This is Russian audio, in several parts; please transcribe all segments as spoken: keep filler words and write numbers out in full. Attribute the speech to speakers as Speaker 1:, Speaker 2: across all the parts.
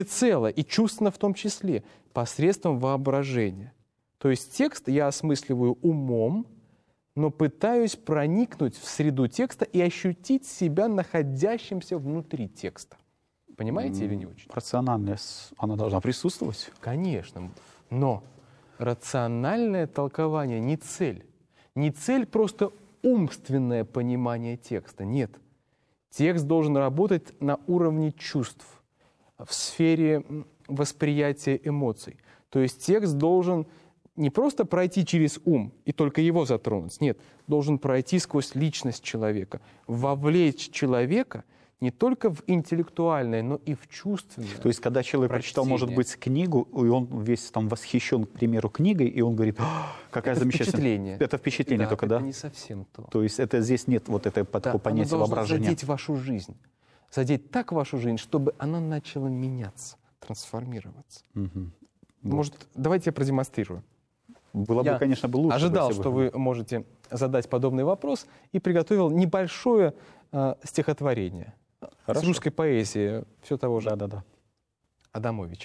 Speaker 1: цело, и чувственно в том числе, посредством воображения. То есть текст я осмысливаю умом, но пытаюсь проникнуть в среду текста и ощутить себя находящимся внутри текста. Понимаете или не очень?
Speaker 2: Рациональность, она должна присутствовать?
Speaker 1: Конечно. Но рациональное толкование не цель. Не цель просто умственное понимание текста. Нет. Текст должен работать на уровне чувств, в сфере восприятия эмоций. То есть текст должен не просто пройти через ум и только его затронуть. Нет, должен пройти сквозь личность человека, вовлечь человека не только в интеллектуальное, но и в чувственное.
Speaker 2: То есть, когда человек прочитал, может быть, книгу, и он весь там восхищен, к примеру, книгой, и он говорит, какая
Speaker 1: это
Speaker 2: замечательная...
Speaker 1: Впечатление.
Speaker 2: Это впечатление
Speaker 1: да,
Speaker 2: только,
Speaker 1: это
Speaker 2: да?
Speaker 1: не совсем то.
Speaker 2: То есть, это здесь нет вот этой
Speaker 1: да,
Speaker 2: понятия
Speaker 1: оно
Speaker 2: воображения.
Speaker 1: должно задеть вашу жизнь. Задеть так вашу жизнь, чтобы она начала меняться, трансформироваться.
Speaker 2: Угу.
Speaker 1: Может, вот. Давайте я продемонстрирую.
Speaker 2: Было
Speaker 1: я
Speaker 2: бы, конечно, бы лучше.
Speaker 1: ожидал,
Speaker 2: бы,
Speaker 1: что вы можете задать подобный вопрос, и приготовил небольшое э, стихотворение.
Speaker 2: Хорошо.
Speaker 1: С русской поэзии, все того же
Speaker 2: да, да, да.
Speaker 1: Адамовича.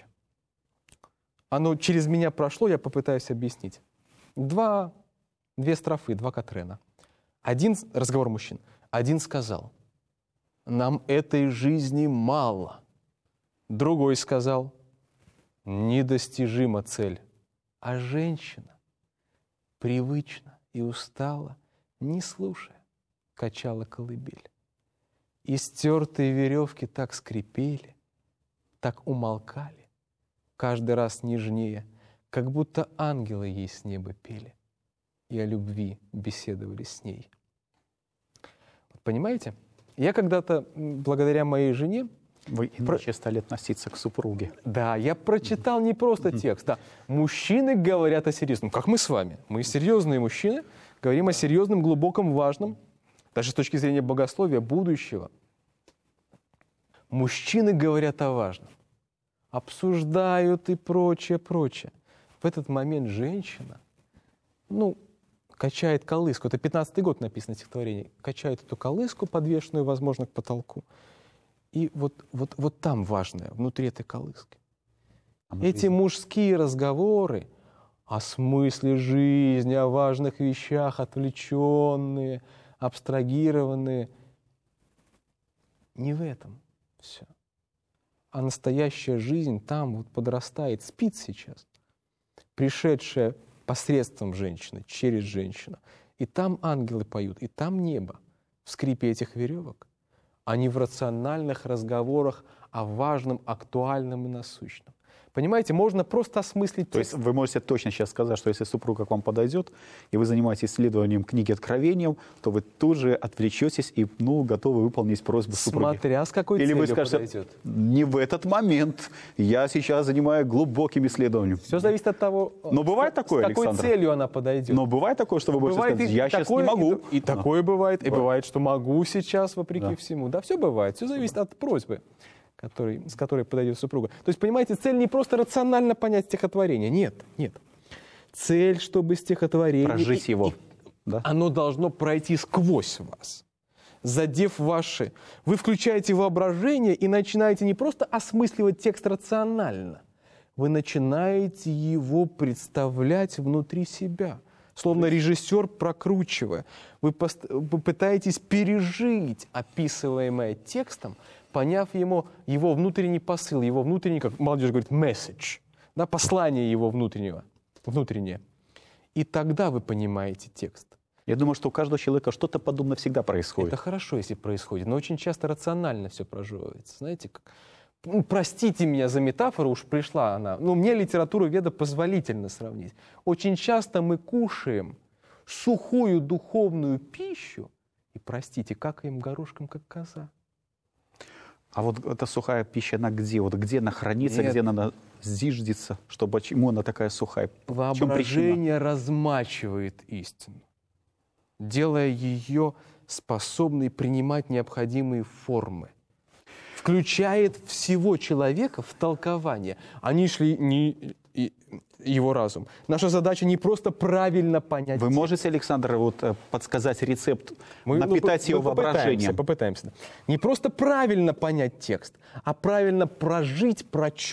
Speaker 1: Оно через меня прошло, я попытаюсь объяснить. Два, две строфы, два Катрена. Один, разговор мужчин, один сказал, нам этой жизни мало. Другой сказал, недостижима цель. А женщина привычно и устала, не слушая, качала колыбель. И стертые веревки так скрипели, так умолкали, каждый раз нежнее, как будто ангелы ей с неба пели и о любви беседовали с ней. Вот понимаете? Я когда-то, благодаря моей жене,
Speaker 2: вы иначе Про... стали относиться к супруге.
Speaker 1: Да, я прочитал не просто текст. Да. Мужчины говорят о серьезном, как мы с вами. Мы серьезные мужчины, говорим о серьезном, глубоком, важном, даже с точки зрения богословия, будущего. Мужчины говорят о важном, обсуждают и прочее, прочее. В этот момент женщина, ну, качает колыску. Это пятнадцатый год написано стихотворение. Качает эту колыску, подвешенную, возможно, к потолку. И вот, вот, вот там важное, внутри этой колыски. А Эти жизнь. мужские разговоры о смысле жизни, о важных вещах, отвлеченные, абстрагированные, не в этом все. А настоящая жизнь там вот подрастает, спит сейчас, пришедшая посредством женщины, через женщину. И там ангелы поют, и там небо в скрипе этих веревок, а не в рациональных разговорах о важном, актуальном и насущном. Понимаете, можно просто осмыслить...
Speaker 2: То есть вы можете точно сейчас сказать, что если супруга к вам подойдет, и вы занимаетесь исследованием книги Откровением, то вы тут же отвлечетесь и ну, готовы выполнить просьбу супруги.
Speaker 1: Смотря с какой
Speaker 2: Или
Speaker 1: целью
Speaker 2: вы скажете,
Speaker 1: подойдет.
Speaker 2: Не в этот момент, я сейчас занимаюсь глубоким исследованием.
Speaker 1: Все зависит от того,
Speaker 2: Но бывает
Speaker 1: с,
Speaker 2: такое,
Speaker 1: с какой
Speaker 2: Александр?
Speaker 1: целью она подойдет.
Speaker 2: Но бывает такое, что вы можете
Speaker 1: бывает
Speaker 2: сказать, я сейчас не могу.
Speaker 1: И, и такое бывает, и
Speaker 2: да.
Speaker 1: бывает, что могу сейчас, вопреки
Speaker 2: да.
Speaker 1: всему. Да, все бывает, все зависит от просьбы, который, с которой подойдет супруга. То есть, понимаете, цель не просто рационально понять стихотворение. Нет, нет. Цель, чтобы стихотворение...
Speaker 2: Прожить
Speaker 1: и,
Speaker 2: его.
Speaker 1: И,
Speaker 2: да?
Speaker 1: Оно должно пройти сквозь вас, задев ваши... Вы включаете воображение и начинаете не просто осмысливать текст рационально, вы начинаете его представлять внутри себя, словно режиссер прокручивая. Вы, пост... вы пытаетесь пережить описываемое текстом, поняв ему, его внутренний посыл, его внутренний, как молодежь говорит, message, да, послание его внутреннего, внутреннее. И тогда вы понимаете текст.
Speaker 2: Я думаю, что у каждого человека что-то подобное всегда происходит.
Speaker 1: Это хорошо, если происходит, но очень часто рационально все прожевывается. Знаете, как... ну, простите меня за метафору, уж пришла она. Но мне литературу веда позволительно сравнить. Очень часто мы кушаем сухую духовную пищу и, простите, какаем горошком, как коза.
Speaker 2: А вот эта сухая пища, она где? Вот где она хранится,
Speaker 1: Нет.
Speaker 2: где она зиждется? Что, почему она такая сухая?
Speaker 1: Воображение размачивает истину, делая ее способной принимать необходимые формы. Включает всего человека в толкование. Они шли не и, его разум. Наша задача не просто правильно понять.
Speaker 2: Вы
Speaker 1: текст.
Speaker 2: можете, Александр, вот, подсказать рецепт,
Speaker 1: мы,
Speaker 2: напитать
Speaker 1: ну,
Speaker 2: его воображением?
Speaker 1: Попытаемся, попытаемся. Не просто правильно понять текст, а правильно прожить, прочувствовать.